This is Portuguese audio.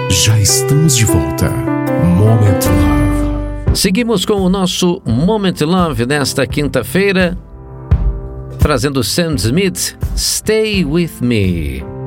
Já estamos de volta. Moment Love. Seguimos com o nosso Moment Love nesta quinta-feira, trazendo Sam Smith, Stay With Me.